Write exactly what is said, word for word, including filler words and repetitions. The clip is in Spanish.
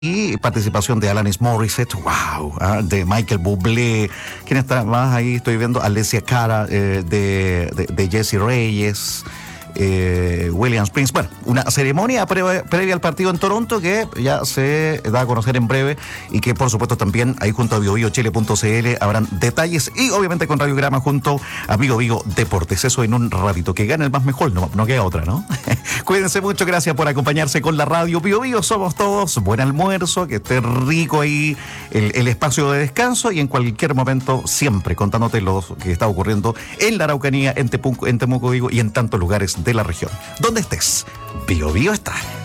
Y participación de Alanis Morissette, wow, ¿ah? De Michael Bublé, ¿quién está más ahí? Estoy viendo Alessia Cara, eh, de, de, de Jesse Reyes, eh, William Springs. Bueno, una ceremonia previa, previa al partido en Toronto que ya se da a conocer en breve y que por supuesto también ahí junto a bio bio chile punto c l habrán detalles y obviamente con Radiograma junto a Vigo Vigo Deportes. Eso en un ratito. Que gane el más mejor, no, no queda otra, ¿no? Cuídense mucho, gracias por acompañarse con la radio Bio Bio. Somos todos, buen almuerzo, que esté rico ahí el, el espacio de descanso y en cualquier momento siempre contándote lo que está ocurriendo en la Araucanía, en, Tepuco, en Temuco Vigo y en tantos lugares de la región. Donde estés, Bio Bio está.